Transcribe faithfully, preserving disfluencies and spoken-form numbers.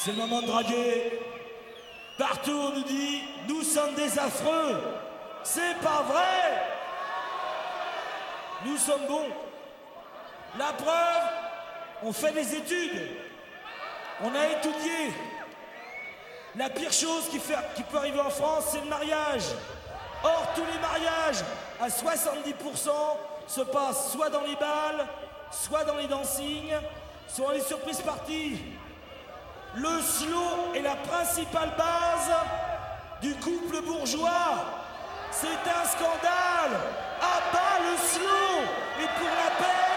C'est le moment de draguer. Partout on nous dit, nous sommes des affreux. C'est pas vrai. Nous sommes bons. La preuve, on fait des études. On a étudié. La pire chose qui, fait, qui peut arriver en France, c'est le mariage. Or, tous les mariages, à soixante-dix pour cent, se passent soit dans les balles, soit dans les dancings, soit dans les surprises parties. Le slow est la principale base du couple bourgeois. C'est un scandale. À bas le slow et pour la paix.